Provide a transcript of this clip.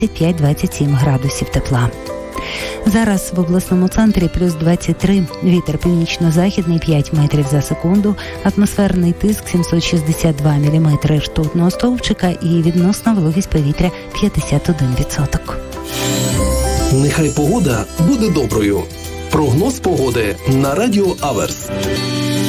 25-27 градусів тепла. Зараз в обласному центрі плюс 23, вітер північно-західний 5 метрів за секунду, атмосферний тиск 762 міліметри ртутного стовпчика і відносна вологість повітря 51%. Нехай погода буде доброю. Прогноз погоди на Радіо Аверс.